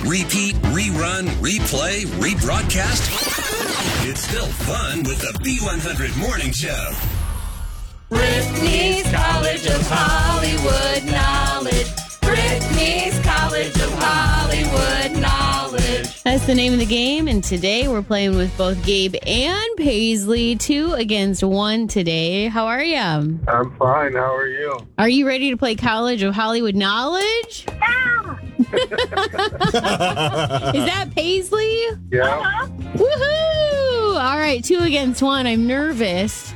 repeat, rerun, replay, rebroadcast. It's still fun with the B100 Morning Show. Brittany's College of Hollywood Knowledge. Brittany's College of Hollywood Knowledge. That's the name of the game, and today we're playing with both Gabe and Paisley, 2 against 1 today. How are you? I'm fine. How are you? Are you ready to play College of Hollywood Knowledge? Ah! Is that Paisley? Yeah. Woohoo! All right, 2 against 1. I'm nervous.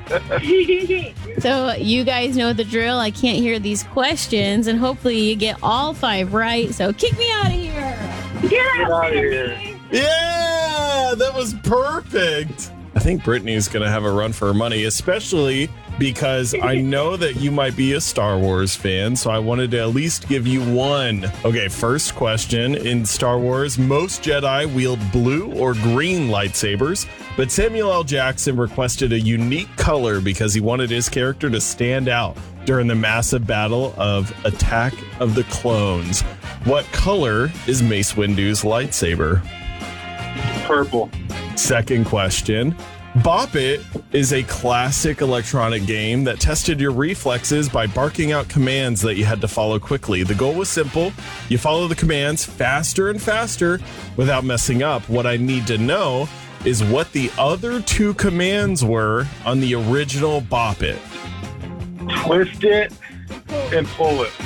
So you guys know the drill. I can't hear these questions, and hopefully you get all 5 right. So kick me out of here. Get out of here. Yeah, that was perfect. I think Brittany's going to have a run for her money, especially because I know that you might be a Star Wars fan, so I wanted to at least give you one. Okay, first question. In Star Wars, most Jedi wield blue or green lightsabers, but Samuel L. Jackson requested a unique color because he wanted his character to stand out during the massive battle of Attack of the Clones. What color is Mace Windu's lightsaber? Purple. Second question. Bop It is a classic electronic game that tested your reflexes by barking out commands that you had to follow quickly. The goal was simple. You follow the commands faster and faster without messing up. What I need to know is what the other 2 commands were on the original Bop It. Twist it and pull it.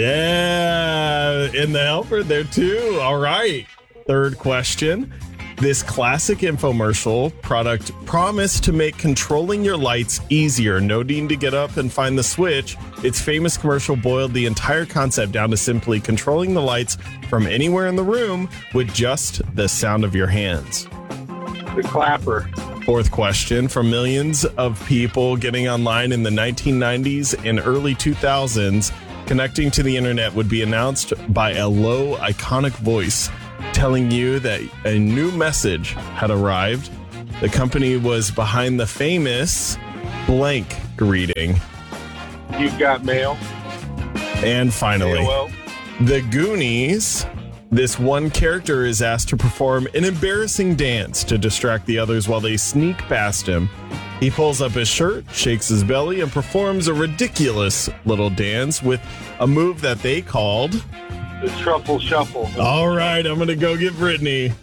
Yeah, in the helper there too. All right. Third question. This classic infomercial product promised to make controlling your lights easier. No need to get up and find the switch. Its famous commercial boiled the entire concept down to simply controlling the lights from anywhere in the room with just the sound of your hands. The clapper. Fourth question. For millions of people getting online in the 1990s and early 2000s, connecting to the internet would be announced by a low, iconic voice telling you that a new message had arrived. The company was behind the famous blank greeting. You've got mail. And finally, AOL. The Goonies. This one character is asked to perform an embarrassing dance to distract the others while they sneak past him. He pulls up his shirt, shakes his belly, and performs a ridiculous little dance with a move that they called The Truffle Shuffle. All right, I'm going to go get Brittany.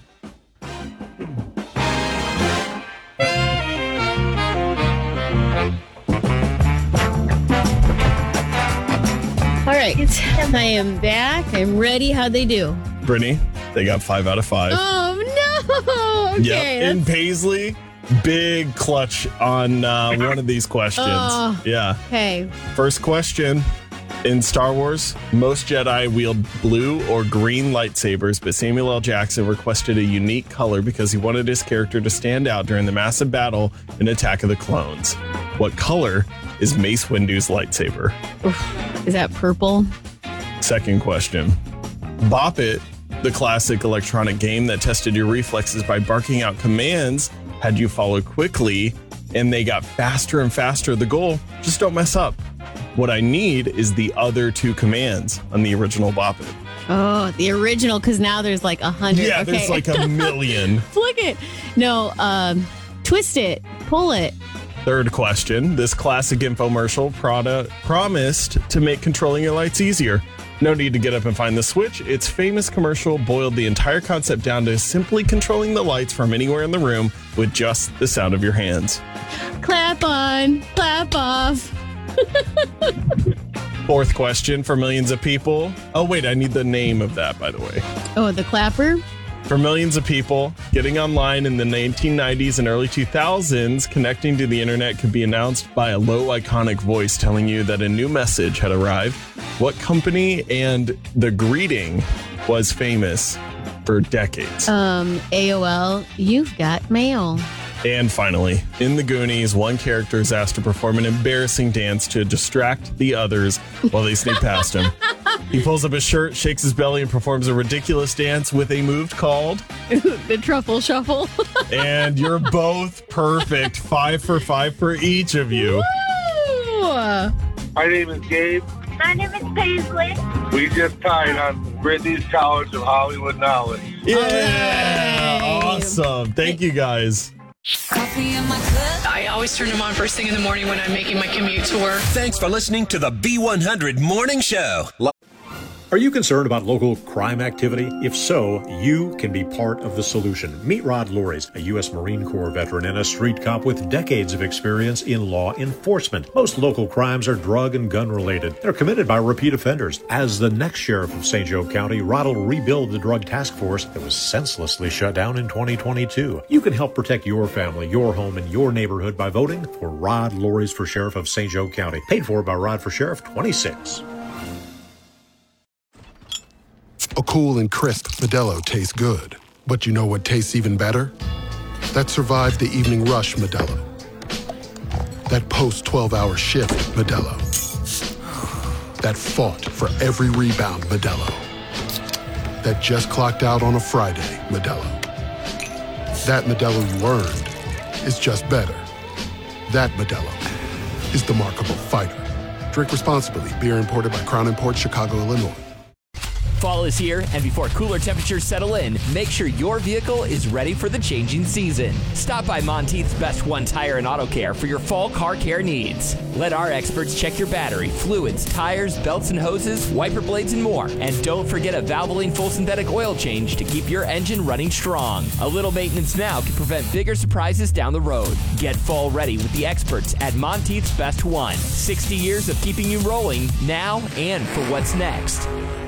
All right, I am back. I'm ready. How'd they do? Brittany, they got 5 out of 5. Oh, no. Okay. Yep. And Paisley, big clutch on one of these questions. Oh. Yeah. Okay. First question. In Star Wars, most Jedi wield blue or green lightsabers, but Samuel L. Jackson requested a unique color because he wanted his character to stand out during the massive battle in Attack of the Clones. What color is Mace Windu's lightsaber? Oof. Is that purple? Second question. Bop It, the classic electronic game that tested your reflexes by barking out commands, had you follow quickly, and they got faster and faster. The goal, just don't mess up. What I need is the other 2 commands on the original Bop It. Oh, the original, because now there's like 100. Yeah, okay. there's like a million. Flick it. No, twist it. Pull it. Third question. This classic infomercial product promised to make controlling your lights easier. No need to get up and find the switch. Its famous commercial boiled the entire concept down to simply controlling the lights from anywhere in the room with just the sound of your hands. Clap on, clap off. Fourth question for millions of people. Oh, wait, I need the name of that, by the way. Oh, the clapper? For millions of people getting online in the 1990s and early 2000s, connecting to the internet could be announced by a low, iconic voice telling you that a new message had arrived. What company and the greeting was famous for decades? AOL, you've got mail. And finally, in The Goonies, one character is asked to perform an embarrassing dance to distract the others while they sneak past him. He pulls up his shirt, shakes his belly, and performs a ridiculous dance with a move called The Truffle Shuffle. And you're both perfect. 5 for 5 for each of you. Woo! My name is Gabe. My name is Paisley. We just tied on Brittany's College of Hollywood Knowledge. Yeah, All right. awesome. Thank you guys. Coffee in my cup. I always turn them on first thing in the morning when I'm making my commute to work. Thanks for listening to the B100 Morning Show. Are you concerned about local crime activity? If so, you can be part of the solution. Meet Rod Loris, a U.S. Marine Corps veteran and a street cop with decades of experience in law enforcement. Most local crimes are drug and gun related. They're committed by repeat offenders. As the next sheriff of St. Joe County, Rod will rebuild the drug task force that was senselessly shut down in 2022. You can help protect your family, your home, and your neighborhood by voting for Rod Loris for Sheriff of St. Joe County. Paid for by Rod for Sheriff 26. A cool and crisp Modelo tastes good. But you know what tastes even better? That survived the evening rush Modelo. That post-12-hour shift Modelo. That fought for every rebound Modelo. That just clocked out on a Friday Modelo. That Modelo you earned is just better. That Modelo is the markable fighter. Drink responsibly. Beer imported by Crown Imports, Chicago, Illinois. Fall is here, and before cooler temperatures settle in, make sure your vehicle is ready for the changing season. Stop by Monteith's Best One Tire and Auto Care for your fall car care needs. Let our experts check your battery, fluids, tires, belts and hoses, wiper blades, and more. And don't forget a Valvoline full synthetic oil change to keep your engine running strong. A little maintenance now can prevent bigger surprises down the road. Get fall ready with the experts at Monteith's Best One. 60 years of keeping you rolling now and for what's next.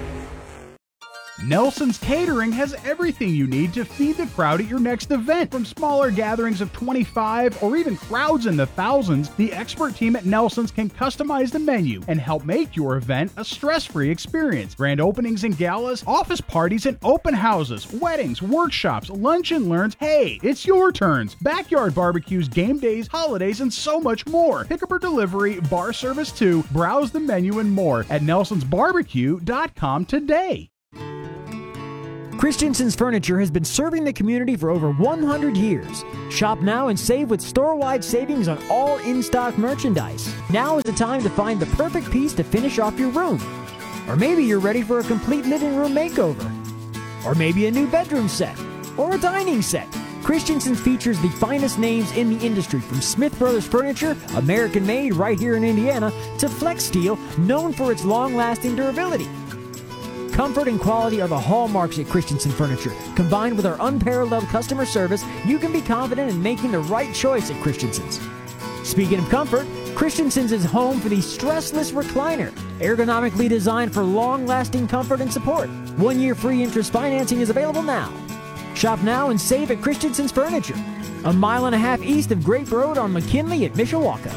Nelson's Catering has everything you need to feed the crowd at your next event. From smaller gatherings of 25 or even crowds in the thousands, the expert team at Nelson's can customize the menu and help make your event a stress-free experience. Grand openings and galas, office parties and open houses, weddings, workshops, lunch and learns. Hey, it's your turns. Backyard barbecues, game days, holidays, and so much more. Pickup or delivery, bar service too. Browse the menu and more at nelsonsbarbecue.com today. Christensen's Furniture has been serving the community for over 100 years. Shop now and save with store-wide savings on all in-stock merchandise. Now is the time to find the perfect piece to finish off your room. Or maybe you're ready for a complete living room makeover. Or maybe a new bedroom set. Or a dining set. Christensen's features the finest names in the industry, from Smith Brothers Furniture, American-made right here in Indiana, to Flex Steel, known for its long-lasting durability. Comfort and quality are the hallmarks at Christensen Furniture. Combined with our unparalleled customer service, you can be confident in making the right choice at Christensen's. Speaking of comfort, Christensen's is home for the stressless recliner, ergonomically designed for long-lasting comfort and support. 1 year free interest financing is available now. Shop now and save at Christensen's Furniture, a mile and a half east of Grape Road on McKinley at Mishawaka.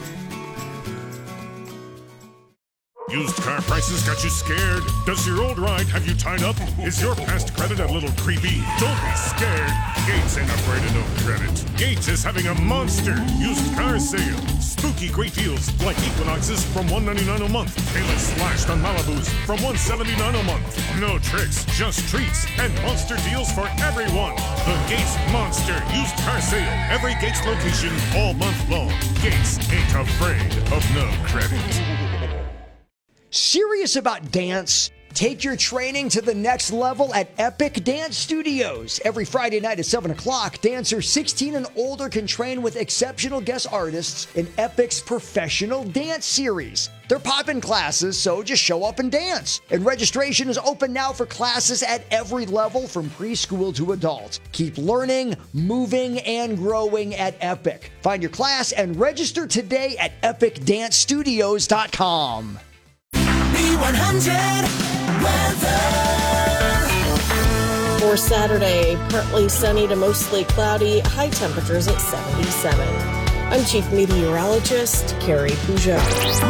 Used car prices got you scared? Does your old ride have you tied up? Is your past credit a little creepy? Don't be scared. Gates ain't afraid of no credit. Gates is having a monster used car sale. Spooky great deals like Equinoxes from $199 a month. Payless slashed on Malibus from $179 a month. No tricks, just treats and monster deals for everyone. The Gates Monster Used Car Sale. Every Gates location all month long. Gates ain't afraid of no credit. Serious about dance? Take your training to the next level at Epic Dance Studios. Every Friday night at 7 o'clock, dancers 16 and older can train with exceptional guest artists in Epic's professional dance series. They're poppin' classes, so just show up and dance. And registration is open now for classes at every level from preschool to adult. Keep learning, moving, and growing at Epic. Find your class and register today at epicdancestudios.com. B100 weather. For Saturday, partly sunny to mostly cloudy, high temperatures at 77. I'm Chief Meteorologist Carrie Peugeot.